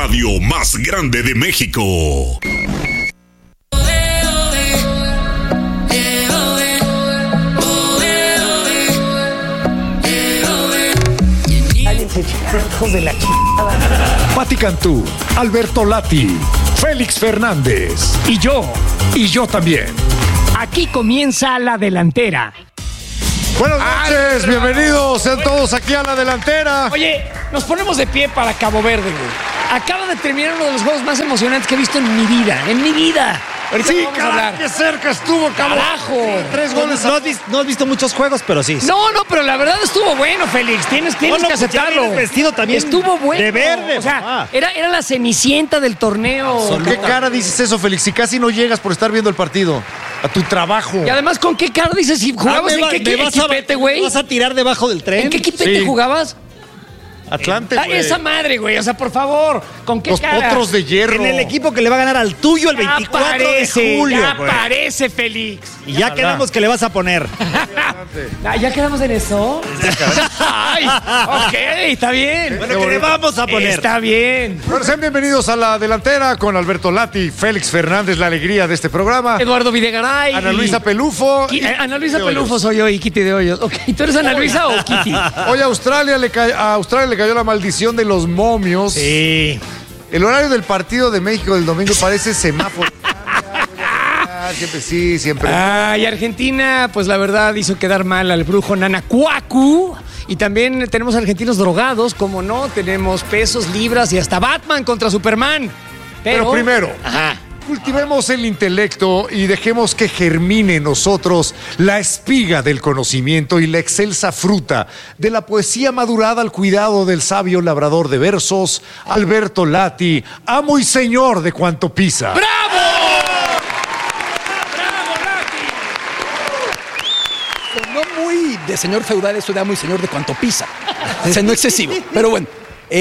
radio más grande de México. Hijos de la chingada. Pati Cantú, Alberto Lati, Félix Fernández y yo también. Aquí comienza La Delantera. Buenas noches, bienvenidos sean todos aquí a La Delantera. Oye, nos ponemos de pie para Cabo Verde, güey. Acaba de terminar uno de los juegos más emocionantes que he visto en mi vida. Ahorita Sí, vamos a hablar. qué cerca estuvo, Carajo. 3 goles. No has visto muchos juegos, pero sí. No, pero la verdad estuvo bueno, Félix. Tienes que aceptarlo. Ya vestido también. Estuvo bueno. De verde. O sea, era la cenicienta del torneo. ¿Con qué cara dices eso, Félix? Si casi no llegas por estar viendo el partido. A tu trabajo. Y además, ¿con qué cara dices? Si jugabas en qué equipete, güey. ¿Vas a tirar debajo del tren? ¿En qué equipete jugabas? Atlante, güey. Esa madre, güey. O sea, por favor, ¿con qué Los cara? potros de hierro. En el equipo que le va a ganar al tuyo el 24 de julio. Ya güey. parece, Félix. Y ya quedamos que le vas a poner. ¿Ya quedamos en eso? Ay, ok, está bien. Bueno, que le vamos a poner. Está bien. Bueno, sean bienvenidos a La Delantera con Alberto Lati, Félix Fernández, la alegría de este programa. Eduardo Videgaray. Ana Luisa Pelufo. Ana Luisa Pelufo soy yo y Kitty de Hoyos. Ok, ¿tú eres Ana Luisa o Kitty? Hoy a Australia le cayó la maldición de los momios. Sí. El horario del partido de México del domingo parece semáforo. Siempre sí, siempre. Y Argentina, pues la verdad hizo quedar mal al brujo Nana Cuacu. Y también tenemos argentinos drogados, como no, tenemos pesos, libras y hasta Batman contra Superman. Pero primero, Ajá. cultivemos el intelecto y dejemos que germine en nosotros la espiga del conocimiento y la excelsa fruta de la poesía madurada al cuidado del sabio labrador de versos, Alberto Lati, amo y señor de cuanto pisa. ¡Bravo! No muy de señor feudal, eso de amo y señor de cuanto pisa. O sea, no excesivo. Pero bueno,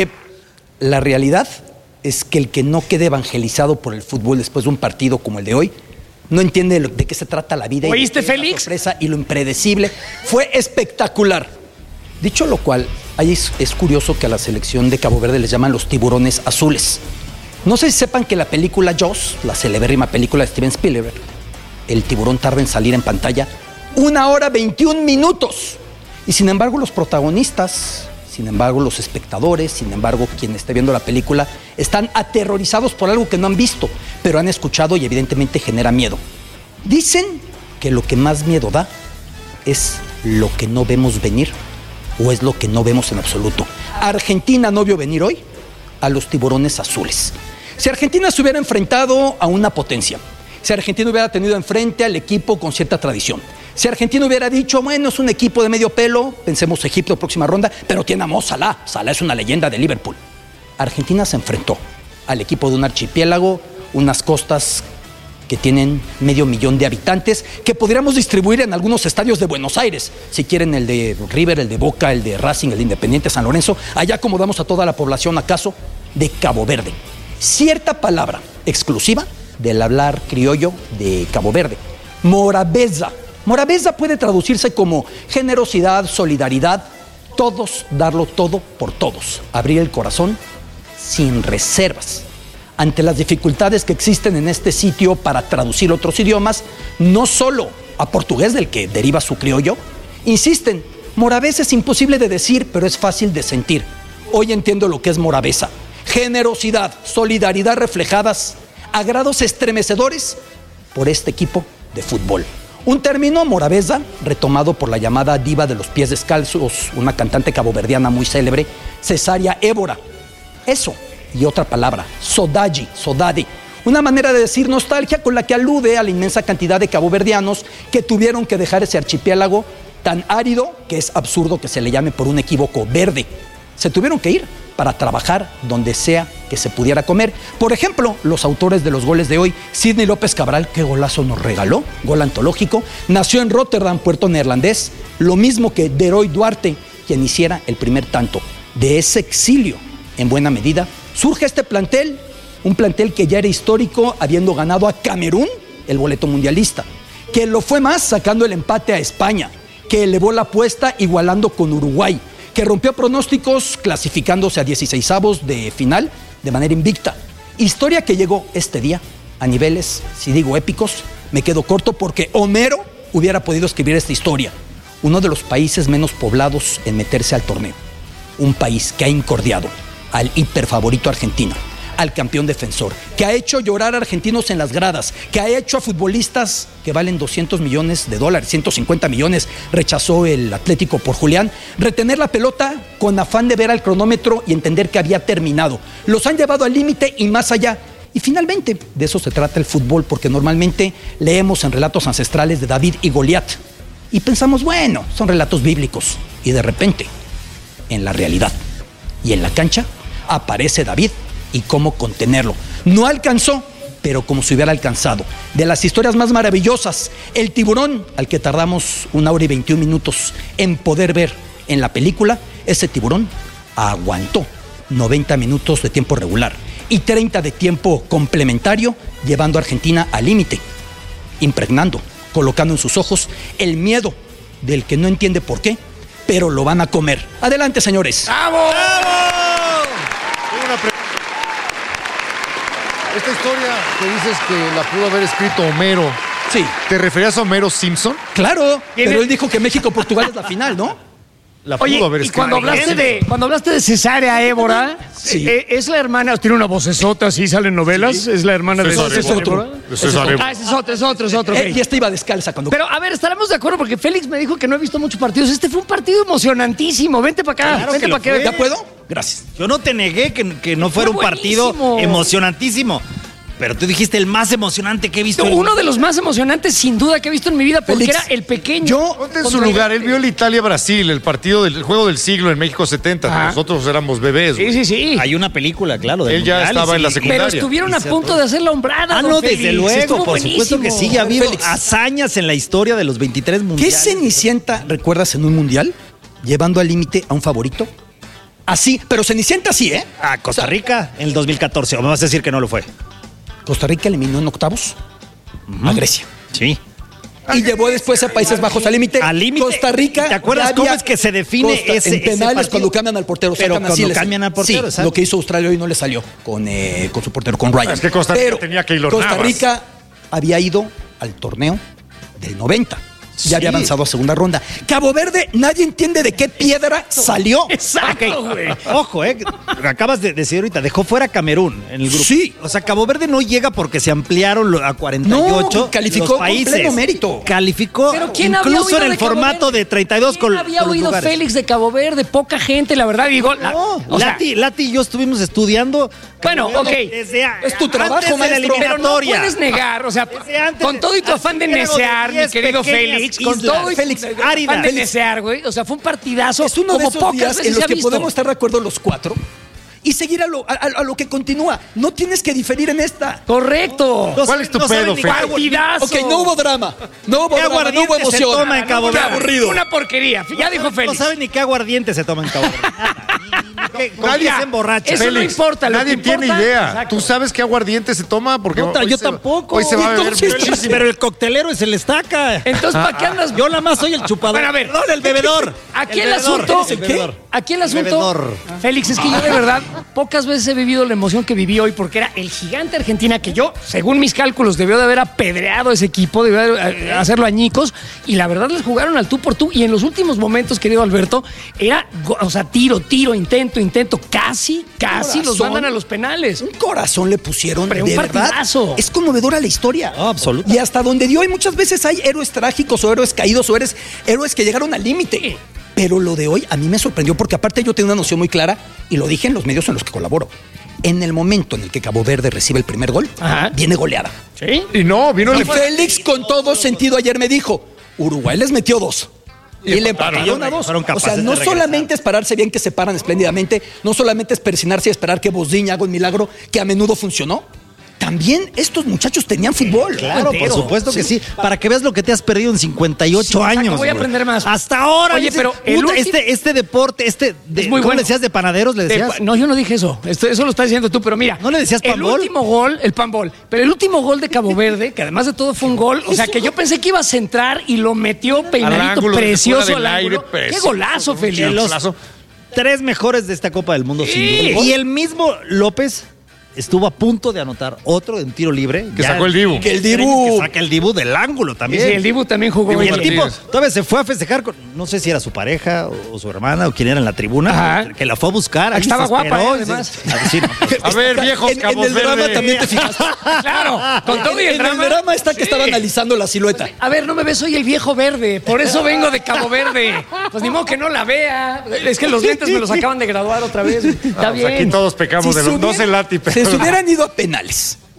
la realidad es que el que no quede evangelizado por el fútbol después de un partido como el de hoy, no entiende de qué se trata la vida. ¿Oíste, y de Félix? La sorpresa y lo impredecible. Fue espectacular. Dicho lo cual, ahí es curioso que a la selección de Cabo Verde les llaman los tiburones azules. No sé si sepan que la película Jaws, la celebérrima película de Steven Spielberg, el tiburón tarda en salir en pantalla 1 hora 21 minutos. Y sin embargo, los protagonistas, sin embargo, los espectadores, sin embargo, quien esté viendo la película, están aterrorizados por algo que no han visto, pero han escuchado y evidentemente genera miedo. Dicen que lo que más miedo da es lo que no vemos venir o es lo que no vemos en absoluto. Argentina no vio venir hoy a los tiburones azules. Si Argentina se hubiera enfrentado a una potencia, si Argentina hubiera tenido enfrente al equipo con cierta tradición, si Argentina hubiera dicho, bueno, es un equipo de medio pelo, pensemos Egipto, próxima ronda, pero tiene a Mo Salah. Salah es una leyenda de Liverpool. Argentina se enfrentó al equipo de un archipiélago, unas costas que tienen 500,000 de habitantes, que podríamos distribuir en algunos estadios de Buenos Aires. Si quieren el de River, el de Boca, el de Racing, el de Independiente, San Lorenzo, allá acomodamos a toda la población, acaso, de Cabo Verde. Cierta palabra exclusiva del hablar criollo de Cabo Verde. Morabeza. Morabeza puede traducirse como generosidad, solidaridad, todos, darlo todo por todos, abrir el corazón sin reservas. Ante las dificultades que existen en este sitio para traducir otros idiomas, no solo a portugués del que deriva su criollo, insisten, Morabeza es imposible de decir, pero es fácil de sentir. Hoy entiendo lo que es Morabeza. Generosidad, solidaridad reflejadas a grados estremecedores por este equipo de fútbol. Un término, Morabeza, retomado por la llamada diva de los pies descalzos, una cantante caboverdiana muy célebre, Cesária Évora. Eso, y otra palabra, saudade, una manera de decir nostalgia con la que alude a la inmensa cantidad de caboverdianos que tuvieron que dejar ese archipiélago tan árido que es absurdo que se le llame por un equívoco verde. Se tuvieron que ir para trabajar donde sea que se pudiera comer. Por ejemplo, los autores de los goles de hoy, Sidney López Cabral, qué golazo nos regaló, gol antológico, nació en Rotterdam, puerto neerlandés, lo mismo que Deroy Duarte, quien hiciera el primer tanto. De ese exilio, en buena medida, surge este plantel, un plantel que ya era histórico, habiendo ganado a Camerún el boleto mundialista, que lo fue más sacando el empate a España, que elevó la apuesta igualando con Uruguay, que rompió pronósticos clasificándose a 16avos de final de manera invicta. Historia que llegó este día a niveles, si digo épicos, me quedo corto porque Homero hubiera podido escribir esta historia. Uno de los países menos poblados en meterse al torneo. Un país que ha incordiado al hiperfavorito Argentina, al campeón defensor, que ha hecho llorar a argentinos en las gradas, que ha hecho a futbolistas que valen $200 millones, 150 millones, rechazó el Atlético por Julián, retener la pelota con afán de ver al cronómetro y entender que había terminado. Los han llevado al límite y más allá. Y finalmente, de eso se trata el fútbol, porque normalmente leemos en relatos ancestrales de David y Goliat y pensamos, bueno, son relatos bíblicos. Y de repente, en la realidad y en la cancha, aparece David y cómo contenerlo. No alcanzó, pero como si hubiera alcanzado. De las historias más maravillosas, el tiburón, al que tardamos 1 hora y 21 minutos en poder ver en la película, ese tiburón aguantó 90 minutos de tiempo regular y 30 de tiempo complementario, llevando a Argentina al límite, impregnando, colocando en sus ojos el miedo del que no entiende por qué, pero lo van a comer. Adelante, señores. ¡Vamos! Esta historia que dices que la pudo haber escrito Homero, Sí, ¿te referías a Homero Simpson? claro, pero él dijo que México-Portugal es la final, ¿no? La Oye, pudo haber y escrito. cuando hablaste de Cesárea Évora, Sí. es la hermana, tiene una vocesota, así salen novelas, es la hermana de César César Évora. Évora. De César Évora. Ah, ese es otro. ok. Y esta iba descalza cuando... Pero, a ver, estaremos de acuerdo porque Félix me dijo que no he visto muchos partidos. Este fue un partido emocionantísimo. Vente para acá, Claro vente que lo para acá. fue. ¿Ya puedo? Gracias. Yo no te negué que no fuera un Fue partido buenísimo. emocionantísimo. Pero tú dijiste el más emocionante que he visto. Uno de los más emocionantes, sin duda, que he visto en mi vida, porque Félix, era el pequeño. Ponte en su contra lugar. Él vio el Italia-Brasil, el partido del juego del siglo en México 70. Ajá. Nosotros éramos bebés. güey. Sí. Hay una película, claro. del Él ya Mundial, estaba en la sí. secundaria. Pero estuvieron a punto de hacer la hombrada. Ah, don no, Félix. desde luego, Estuvo por supuesto que sí. Ya ha habido Félix. hazañas en la historia de los 23 ¿Qué mundiales. Cenicienta recuerdas en un mundial llevando al límite a un favorito? Así, pero Cenicienta sí, ¿eh? A Costa Rica en el 2014. ¿O me vas a decir que no lo fue? Costa Rica eliminó en octavos a Grecia. Sí. Y llevó después a Países Bajos al límite. Al límite. Costa Rica. ¿Te acuerdas ya cómo había- es que se define ese en penales partido? cuando cambian al portero? Pero sacan cuando les- cambian al portero, Sí, exacto. lo que hizo Australia hoy no le salió con su portero, con Ryan. Es que Costa Rica Pero tenía Keylor Costa Navas. Rica había ido al torneo del 90. Ya había avanzado a segunda ronda. Cabo Verde, nadie entiende de qué piedra salió. Exacto, güey. Ojo, acabas de decir ahorita, dejó fuera a Camerún en el grupo. Sí. O sea, Cabo Verde no llega porque se ampliaron a 48 No, calificó los con países. pleno mérito. Calificó Pero ¿quién había incluso oído en el de Cabo formato Verde? de 32 ¿Quién con había con los oído lugares. Félix de Cabo Verde? Poca gente, la verdad. Digo, No, o sea, Lati y yo estuvimos estudiando. Bueno, Cabo Verde ok. desde Es tu trabajo, antes de la maestro. pero no eliminatoria. puedes negar, o sea, Desde antes con todo y tu de- afán de así era lo de necear, mi 10 querido pequeñas Félix, con islas. todo y Félix, tu afán áridas. de necear, güey, o sea, fue un partidazo Es uno de como esos pocas días veces en los se ha que visto. podemos estar de acuerdo los cuatro y seguir a lo que continúa. No tienes que diferir en esta. Correcto. ¿Cuál es tu No saben pedo, ni Félix? Partidazo. Ok, no hubo drama. No hubo ¿Qué drama, no aguardiente hubo se emoción. toma en Cabo Qué Verde? aburrido. Una porquería. Ya dijo No Félix. saben ni qué aguardiente se toma en Cabo Verde. ¿Con Nadie- qué se emborracha? Eso no importa, lo Nadie que tiene importa- idea. Exacto. ¿Tú sabes qué aguardiente se toma? Porque No, hoy yo se- tampoco. Hoy se va a beber Entonces, muchísimo. pero el coctelero es el estaca. Entonces, ¿para qué andas? Yo nada más soy el chupador. Bueno, a ver. No, el bebedor. Aquí el bebedor. asunto. ¿Eres el bebedor? Aquí el El asunto. bebedor. Félix, es que yo de verdad pocas veces he vivido la emoción que viví hoy porque era el gigante Argentina que yo, según mis cálculos, debió de haber apedreado a ese equipo, debió de hacerlo añicos y la verdad les jugaron al tú por tú y en los últimos momentos, querido Alberto, era, o sea, tiro, intento, casi los Corazón. mandan a los penales. Un corazón le pusieron, Pero un de verdad. partidazo. Es conmovedora la historia. No, absoluto. Y hasta donde dio, y muchas veces hay héroes trágicos o héroes caídos o héroes que llegaron al límite. Pero lo de hoy a mí me sorprendió porque aparte yo tengo una noción muy clara y lo dije en los medios en los que colaboro. En el momento en el que Cabo Verde recibe el primer gol, Ajá. viene goleada. ¿Sí? Y no, vino Y el Félix con todo sentido ayer me dijo, Uruguay les metió 2. Y le empataron a 2. Fueron O sea, capaces no de regresar. solamente es pararse bien que se paran espléndidamente, no solamente es persinarse y esperar que Bosdiña haga un milagro que a menudo funcionó. También estos muchachos tenían fútbol. Claro, por supuesto que sí. Para que veas lo que te has perdido en 58 Sí, exacto, años. voy a güey. aprender más. Hasta ahora. Oye, dices, pero el puta, último- este deporte, Es muy ¿cómo bueno. le decías de panaderos? ¿Le decías? No, yo no dije eso. Eso lo estás diciendo tú, pero mira. ¿No le decías el panbol? último gol, el panbol. Pero el último gol de Cabo Verde, que además de todo fue un gol, o sea, que yo pensé que iba a centrar y lo metió peinadito ángulo, desde precioso fuera al del ángulo. aire, Qué precioso. golazo, Félix. Golazo. tres mejores de esta Copa del Mundo, sin duda. Y el mismo López estuvo a punto de anotar otro de un tiro libre. Que sacó el Dibu. Que el Dibu. Que saca el Dibu del ángulo también. Sí, el Dibu también jugó Dibu Y bien. el tipo Martínez. todavía se fue a festejar con, no sé si era su pareja o su hermana o quién era en la tribuna, Ajá. que la fue a buscar. Ahí Estaba se guapa, esperó, además. Sí, no. A ver, viejos En Cabos el drama Verde. también te fijaste. Claro, con todo y el En drama. el drama está que estaba analizando la silueta. A ver, no me ves, soy el viejo verde. Por eso vengo de Cabo Verde. Pues ni modo que no la vea. Es que los lentes me los acaban de graduar otra vez. Está Pues aquí bien. todos pecamos Si de se los. No hubiera- sé Lati, Se pero. hubieran ido a penales.